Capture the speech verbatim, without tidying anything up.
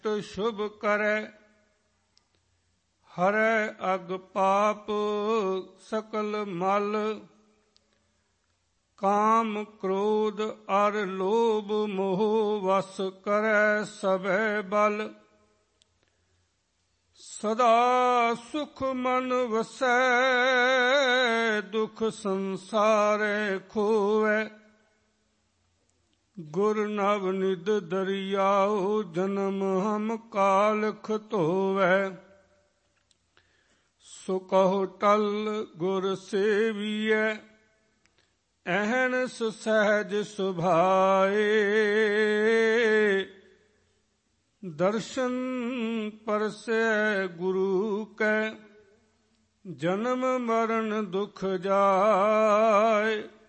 ਸ਼ੁਭ ਕਰੈ। ਹਰੈ ਅਗ ਪਾਪ ਸਕਲ ਮਲ। ਕਾਮ ਕ੍ਰੋਧ ਅਰ ਲੋਭ ਮੋਹ ਵਸ ਕਰੈ ਸਭੈ ਬਲ। ਸਦਾ ਸੁਖ ਮਨ ਵਸੈ ਦੁਖ ਸੰਸਾਰੈ ਖੋਵੈ। ਗੁਰ ਨਵਨਿਧ ਦਰਿਆਉ ਜਨਮ ਹਮ ਕਾਲਖ ਧੋਵੈ। ਸੋ ਕਹੋ ਟਲ ਗੁਰ ਸੇਵੀਐ ਅਹਨਿ ਸਹਿਜ ਸੁਭਾਏ। ਦਰਸ਼ਨ ਪਰਸੈ ਗੁਰੂ ਕੈ ਜਨਮ ਮਰਨ ਦੁਖ ਜਾਏ।